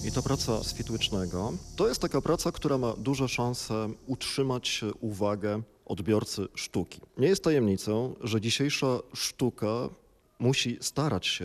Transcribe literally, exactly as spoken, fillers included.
I ta praca Switłycznego to jest taka praca, która ma duże szanse utrzymać uwagę odbiorcy sztuki. Nie jest tajemnicą, że dzisiejsza sztuka musi starać się